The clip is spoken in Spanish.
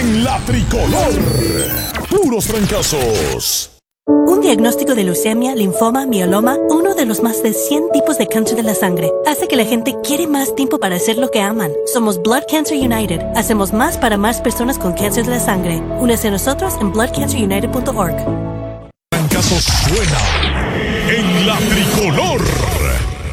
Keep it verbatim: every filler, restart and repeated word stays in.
en la tricolor. Puros trancazos. Un diagnóstico de leucemia, linfoma, mieloma, uno de los más de cien tipos de cáncer de la sangre, hace que la gente quiere más tiempo para hacer lo que aman. Somos Blood Cancer United. Hacemos más para más personas con cáncer de la sangre. Únese a nosotros en blood cancer united punto org. Trancazos suena en la tricolor.